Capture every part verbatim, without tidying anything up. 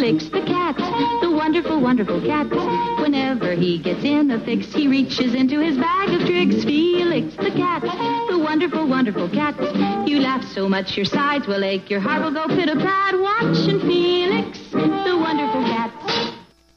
Felix the cat, the wonderful, wonderful cat. Whenever he gets in a fix, he reaches into his bag of tricks. Felix the cat, the wonderful, wonderful cat. You laugh so much your sides will ache, your heart will go pit-a-pat. Watching Felix, the wonderful cat.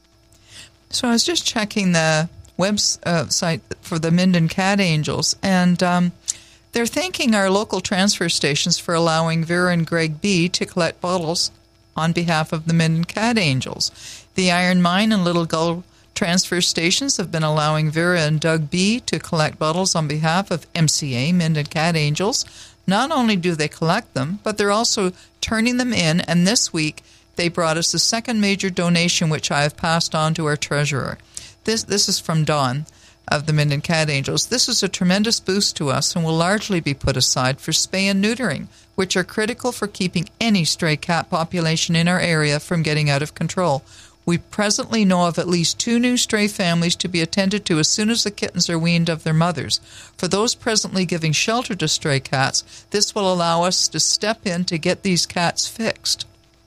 So I was just checking the website for the Minden Cat Angels, and um, they're thanking our local transfer stations for allowing Vera and Greg B. to collect bottles on behalf of the Minden Cat Angels. The Iron Mine and Little Gull transfer stations have been allowing Vera and Doug B. to collect bottles on behalf of M C A, Minden Cat Angels. Not only do they collect them, but they're also turning them in, and this week they brought us the second major donation, which I have passed on to our treasurer. This, this is from Dawn of the Minden Cat Angels. This is a tremendous boost to us and will largely be put aside for spay and neutering, which are critical for keeping any stray cat population in our area from getting out of control. We presently know of at least two new stray families to be attended to as soon as the kittens are weaned of their mothers. For those presently giving shelter to stray cats, this will allow us to step in to get these cats fixed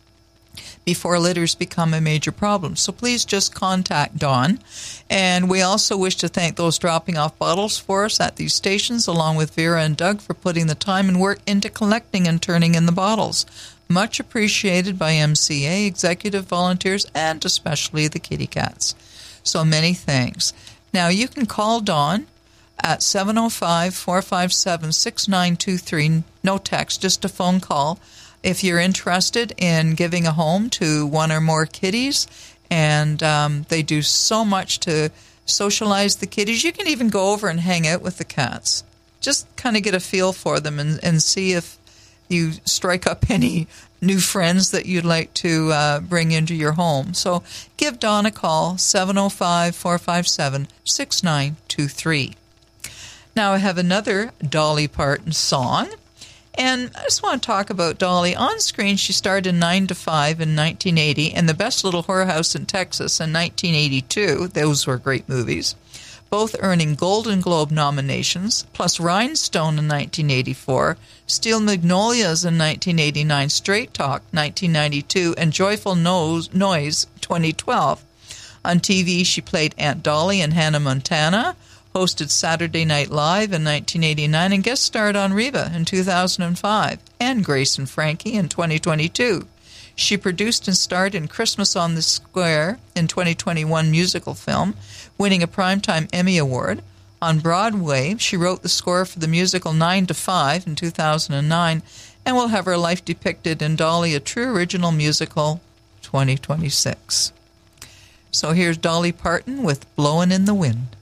before litters become a major problem. So please just contact Dawn. And we also wish to thank those dropping off bottles for us at these stations, along with Vera and Doug, for putting the time and work into collecting and turning in the bottles. Much appreciated by M C A, executive volunteers, and especially the kitty cats. So many thanks. Now you can call Dawn at seven oh five, four five seven, six nine two three. No text, just a phone call. If you're interested in giving a home to one or more kitties, and um, they do so much to socialize the kitties, you can even go over and hang out with the cats. Just kind of get a feel for them and, and see if you strike up any new friends that you'd like to uh, bring into your home. So give Dawn a call, seven oh five, four five seven, six nine two three. Now I have another Dolly Parton song. And I just want to talk about Dolly. On screen, she starred in nine to five in nineteen eighty and The Best Little Whorehouse in Texas in nineteen eighty-two. Those were great movies, both earning Golden Globe nominations, plus Rhinestone in nineteen eighty-four, Steel Magnolias in nineteen eighty-nine, Straight Talk nineteen ninety-two, and Joyful Noise twenty twelve. On T V, she played Aunt Dolly in Hannah Montana, hosted Saturday Night Live in nineteen eighty-nine, and guest starred on Reba in two thousand five, and Grace and Frankie in twenty twenty-two. She produced and starred in Christmas on the Square in twenty twenty-one musical film, winning a Primetime Emmy Award. On Broadway, she wrote the score for the musical nine to five in two thousand nine, and will have her life depicted in Dolly, a True Original Musical twenty twenty-six. So here's Dolly Parton with Blowin' in the Wind.